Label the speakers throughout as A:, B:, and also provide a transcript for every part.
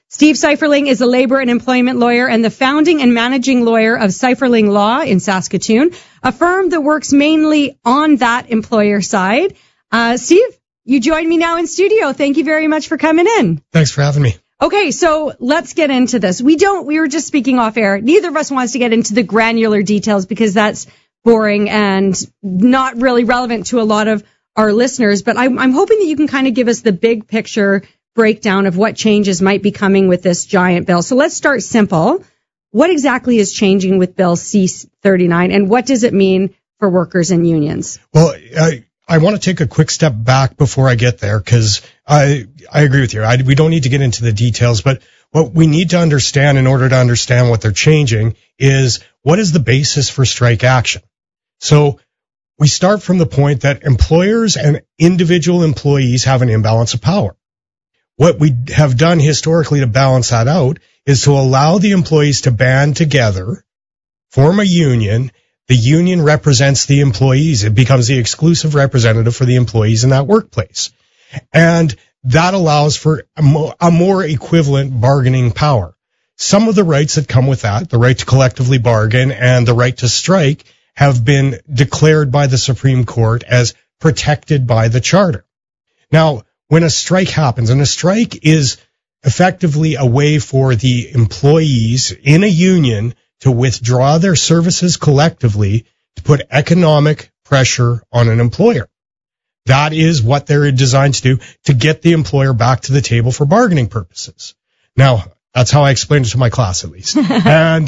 A: Steve Seiferling is a labor and employment lawyer and the founding and managing lawyer of Seiferling Law in Saskatoon, a firm that works mainly on that employer side. Steve, you join me now in studio. Thank you very much for coming in.
B: Thanks for having me.
A: Okay, so let's get into this. We were just speaking off air. Neither of us wants to get into the granular details because that's boring and not really relevant to a lot of our listeners. But I'm hoping that you can kind of give us the big picture breakdown of what changes might be coming with this giant bill. So let's start simple. What exactly is changing with Bill C-39, and what does it mean for workers and unions?
B: Well, I want to take a quick step back before I get there, because I agree with you. We don't need to get into the details, but what we need to understand in order to understand what they're changing is what is the basis for strike action. So we start from the point that employers and individual employees have an imbalance of power. What we have done historically to balance that out is to allow the employees to band together, form a union. The union represents the employees. It becomes the exclusive representative for the employees in that workplace. And that allows for a more equivalent bargaining power. Some of the rights that come with that, the right to collectively bargain and the right to strike, have been declared by the Supreme Court as protected by the Charter. Now, when a strike happens, and a strike is effectively a way for the employees in a union to withdraw their services collectively to put economic pressure on an employer. That is what they're designed to do, to get the employer back to the table for bargaining purposes. Now, that's how I explained it to my class, at least. And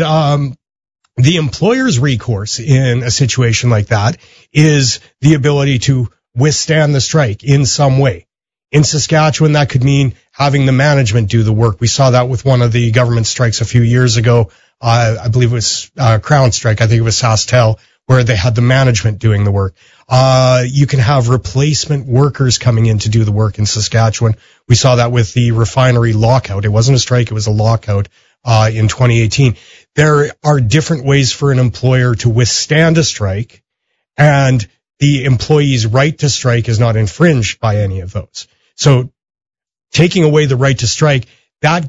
B: the employer's recourse in a situation like that is the ability to withstand the strike in some way. In Saskatchewan, that could mean having the management do the work. We saw that with one of the government strikes a few years ago. I believe it was Crown strike. I think it was SaskTel, where they had the management doing the work. You can have replacement workers coming in to do the work in Saskatchewan. We saw that with the refinery lockout. It wasn't a strike, it was a lockout in 2018. There are different ways for an employer to withstand a strike, and the employee's right to strike is not infringed by any of those. So taking away the right to strike, that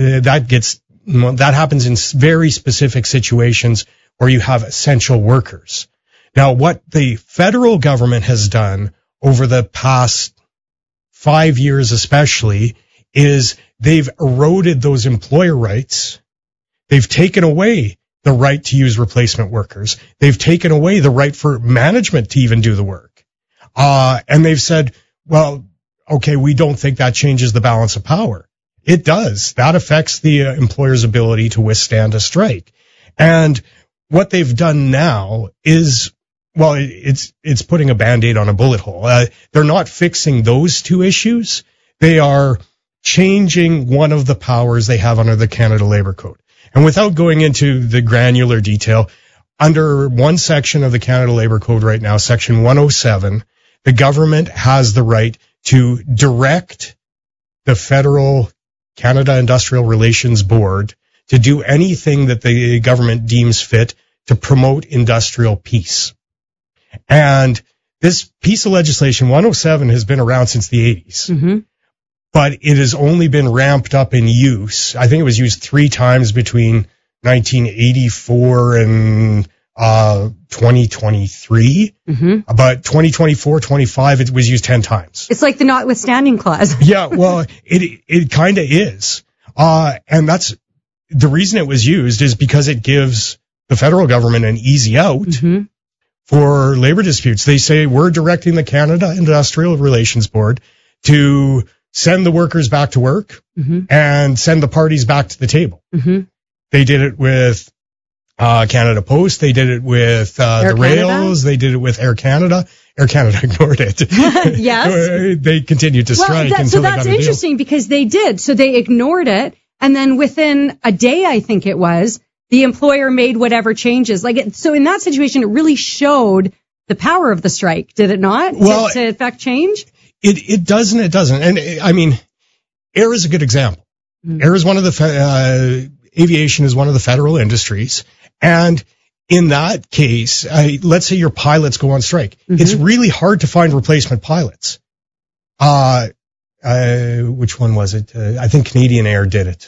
B: happens in very specific situations where you have essential workers. Now, what the federal government has done over the past 5 years especially is they've eroded those employer rights. They've taken away the right to use replacement workers. They've taken away the right for management to even do the work. And they've said, well, okay, we don't think that changes the balance of power. It does. That affects the employer's ability to withstand a strike. And what they've done now is, well, it's putting a Band-Aid on a bullet hole. They're not fixing those two issues. They are changing one of the powers they have under the Canada Labour Code. And without going into the granular detail, under one section of the Canada Labour Code right now, section 107, the government has the right to direct the federal Canada Industrial Relations Board to do anything that the government deems fit to promote industrial peace. And this piece of legislation, 107, has been around since the 80s. Mm-hmm. But it has only been ramped up in use. I think it was used 3 times between 1984 and 2023. Mm-hmm. But 2024, 25, it was used 10 times.
A: It's like the notwithstanding clause.
B: Yeah, well, it kind of is. And that's the reason it was used is because it gives the federal government an easy out mm-hmm. for labor disputes. They say we're directing the Canada Industrial Relations Board to send the workers back to work mm-hmm. and send the parties back to the table. Mm-hmm. They did it with Canada Post. They did it with the rails. They did it with Air Canada. Air Canada ignored it.
A: Yes.
B: They continued to strike until
A: so
B: they got a deal.
A: That's interesting because they did. So they ignored it. And then within a day, I think it was, the employer made whatever changes. So in that situation, it really showed the power of the strike, did it not?
B: Well,
A: to affect change?
B: It does and it doesn't. And I mean, air is a good example. Mm-hmm. Air is one of the, aviation is one of the federal industries. And in that case, let's say your pilots go on strike. Mm-hmm. It's really hard to find replacement pilots. Which one was it? I think Canadian Air did it.